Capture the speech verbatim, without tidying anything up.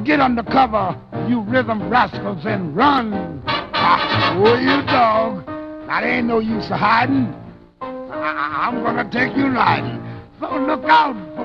get under cover, you rhythm rascals, and run. Ah, oh, you dog. Now, there ain't no use of hiding. I- I- I'm gonna take you riding. So look out for